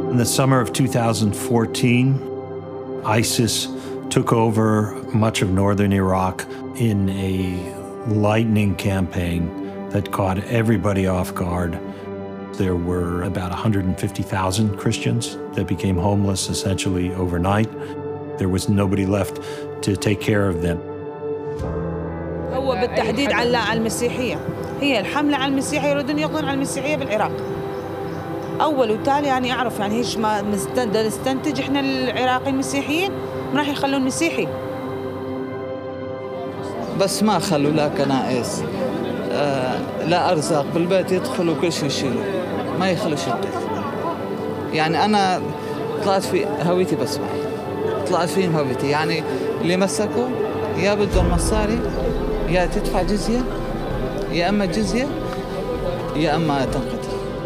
In the summer of 2014, ISIS took over much of northern Iraq in a lightning campaign that caught everybody off guard. There were about 150,000 Christians that became homeless essentially overnight. There was nobody left to take care of them. هو بالتحديد على المسيحية، هي الحملة على المسيحية، يريدون يقضون على المسيحية بالعراق. أول وتالي يعني أعرف يعني هيش ما نستنتج إحنا العراقيين مسيحيين راح يخلون مسيحي. بس ما خلوا لا كنائس لا أرزاق بالبيت يدخلوا كل شيء يشيلوا ما يخلوا شيء. يعني أنا طلعت في هويتي بس معي طلعت فيهم هويتي يعني اللي مسكوا يا بدهم مصاري يا تدفع جزية يا أما جزية يا أما تنقتل.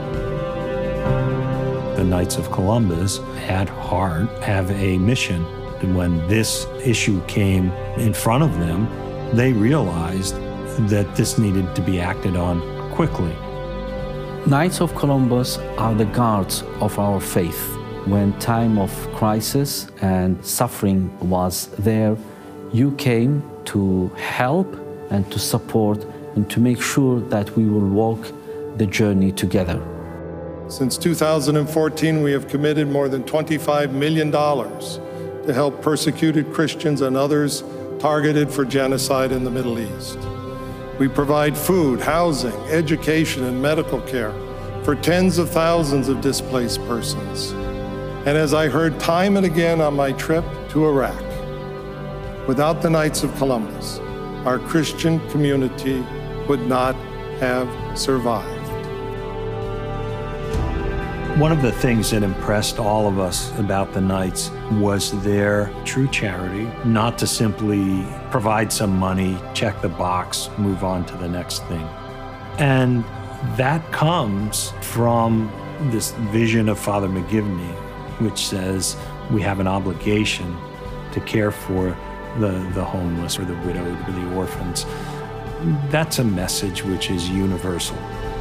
The Knights of Columbus had heart, have a mission. And when this issue came in front of them, they realized that this needed to be acted on quickly. Knights of Columbus are the guards of our faith. When time of crisis and suffering was there, you came to help and to support and to make sure that we will walk the journey together. Since 2014, we have committed more than $25 million to help persecuted Christians and others targeted for genocide in the Middle East. We provide food, housing, education, and medical care for tens of thousands of displaced persons. And as I heard time and again on my trip to Iraq, without the Knights of Columbus, our Christian community would not have survived. One of the things that impressed all of us about the Knights was their true charity, not to simply provide some money, check the box, move on to the next thing. And that comes from this vision of Father McGivney, which says we have an obligation to care for the homeless or the widowed or the orphans. That's a message which is universal.